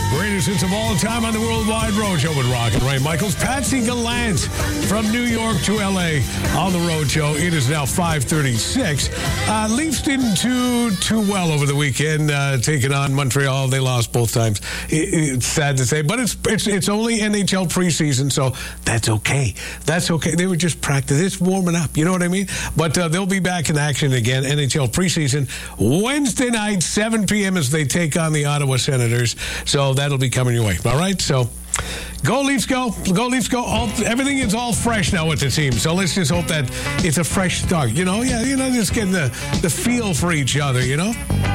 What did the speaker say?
Greatest hits of all time on the Worldwide Roadshow with Rock and Ray Michaels. Patsy Gallant from New York to L.A. on the Roadshow. It is now 5:36. Leafs didn't do too well over the weekend, taking on Montreal. They lost both times. It's sad to say, but it's only NHL preseason, so that's okay. That's okay. They were just practicing. It's warming up. You know what I mean? But they'll be back in action again. NHL preseason Wednesday night, 7 p.m. as they take on the Ottawa Senators. So that'll be coming your way. All right? So go Leafs, go. Go Leafs, go. Everything is all fresh now with the team. So let's just hope that it's a fresh start. You know, just getting the feel for each other, you know?